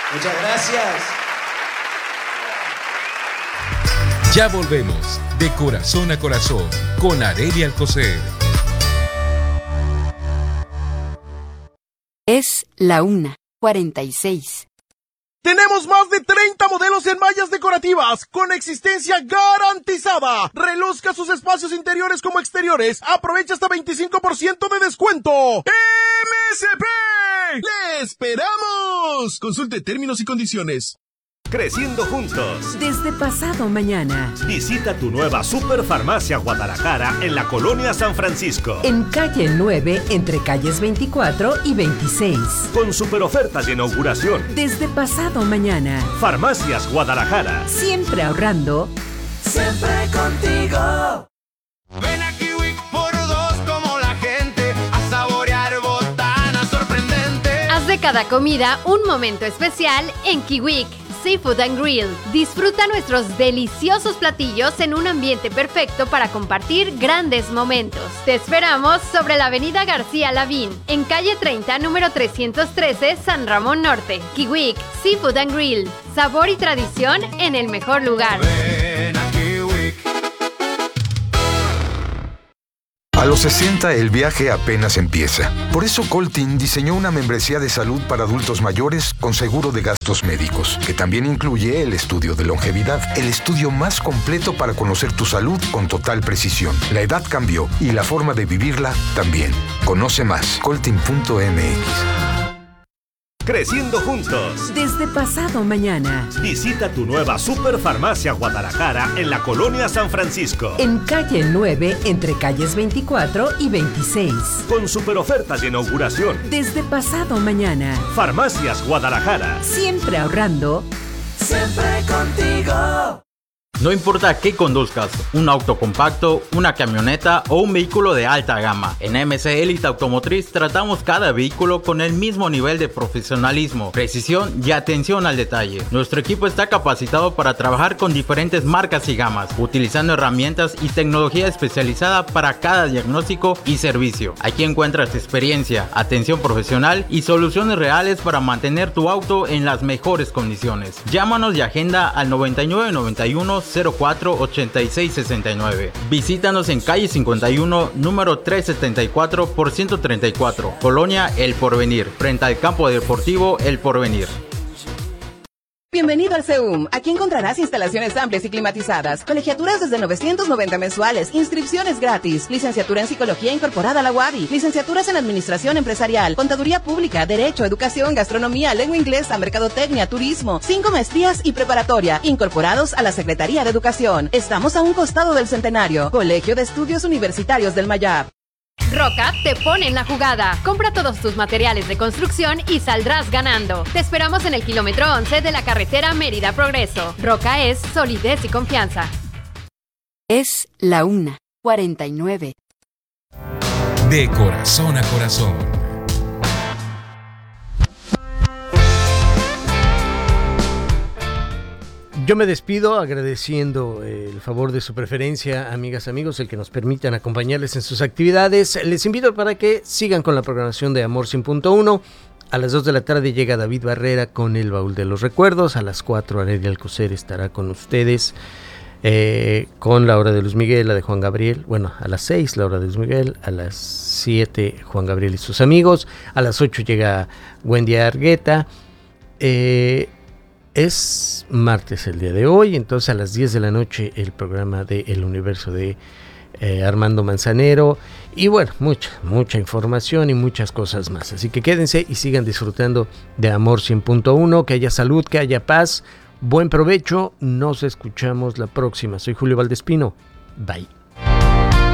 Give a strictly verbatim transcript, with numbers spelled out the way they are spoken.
Muchas gracias. Ya volvemos, de corazón a corazón, con Arely Alcocer. Es la una, cuarenta y seis. Tenemos más de treinta modelos en mallas decorativas, con existencia garantizada. Reluzca sus espacios interiores como exteriores. Aprovecha hasta veinticinco por ciento de descuento. ¡M S P! ¡Le esperamos! Consulte términos y condiciones. Creciendo juntos. Desde pasado mañana. Visita tu nueva Superfarmacia Guadalajara en la Colonia San Francisco. En calle nueve, entre calles veinticuatro y veintiséis. Con super ofertas de inauguración. Desde pasado mañana. Farmacias Guadalajara. Siempre ahorrando. Siempre contigo. Ven a Kiwik por dos como la gente a saborear botanas sorprendentes. Haz de cada comida un momento especial en Kiwik Seafood and Grill. Disfruta nuestros deliciosos platillos en un ambiente perfecto para compartir grandes momentos. Te esperamos sobre la avenida García Lavín, en calle treinta, número trescientos trece, San Ramón Norte. Kiwik Seafood and Grill. Sabor y tradición en el mejor lugar. Ven a Kiwik. A los sesenta el viaje apenas empieza. Por eso Coltin diseñó una membresía de salud para adultos mayores con seguro de gastos médicos, que también incluye el estudio de longevidad, el estudio más completo para conocer tu salud con total precisión. La edad cambió y la forma de vivirla también. Conoce más, coltin punto m x. Creciendo juntos. Desde pasado mañana. Visita tu nueva Superfarmacia Guadalajara en la Colonia San Francisco. En calle nueve, entre calles veinticuatro y veintiséis. Con super ofertas de inauguración. Desde pasado mañana. Farmacias Guadalajara. Siempre ahorrando. Siempre contigo. No importa qué conduzcas, un auto compacto, una camioneta o un vehículo de alta gama. En M C Elite Automotriz tratamos cada vehículo con el mismo nivel de profesionalismo, precisión y atención al detalle. Nuestro equipo está capacitado para trabajar con diferentes marcas y gamas, utilizando herramientas y tecnología especializada para cada diagnóstico y servicio. Aquí encuentras experiencia, atención profesional y soluciones reales para mantener tu auto en las mejores condiciones. Llámanos y agenda al noventa y nueve noventa y uno cero cuatro ochenta y seis sesenta y nueve. Visítanos en calle cincuenta y uno, número trescientos setenta y cuatro por ciento treinta y cuatro, Colonia El Porvenir, frente al campo deportivo El Porvenir. Bienvenido al CEUM. Aquí encontrarás instalaciones amplias y climatizadas, colegiaturas desde novecientos noventa mensuales, inscripciones gratis, licenciatura en Psicología incorporada a la U A D I, licenciaturas en Administración Empresarial, Contaduría Pública, Derecho, Educación, Gastronomía, Lengua Inglesa, Mercadotecnia, Turismo, cinco maestrías y preparatoria, incorporados a la Secretaría de Educación. Estamos a un costado del Centenario. Colegio de Estudios Universitarios del Mayab. Roca te pone en la jugada. Compra todos tus materiales de construcción y saldrás ganando. Te esperamos en el kilómetro once de la carretera Mérida Progreso. Roca es solidez y confianza. Es la una, cuarenta y nueve. De corazón a corazón. Yo me despido agradeciendo el favor de su preferencia, amigas, amigos, el que nos permitan acompañarles en sus actividades. Les invito para que sigan con la programación de Amor cien punto uno. A las dos de la tarde llega David Barrera con el Baúl de los Recuerdos. A las cuatro Arely Alcocer estará con ustedes eh, con la hora de Luis Miguel, la de Juan Gabriel. Bueno, a las seis la hora de Luis Miguel, a las siete Juan Gabriel y sus amigos. A las ocho llega Wendy Argueta. Eh... Es martes el día de hoy, entonces a las diez de la noche el programa de El Universo de eh, Armando Manzanero. Y bueno, mucha, mucha información y muchas cosas más. Así que quédense y sigan disfrutando de Amor cien punto uno. Que haya salud, que haya paz. Buen provecho. Nos escuchamos la próxima. Soy Julio Valdespino. Bye.